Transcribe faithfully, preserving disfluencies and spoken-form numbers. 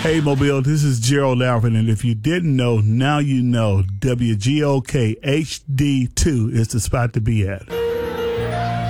Hey, Mobile, this is Gerald Alvin, and if you didn't know, now you know W G O K H D two is the spot to be at.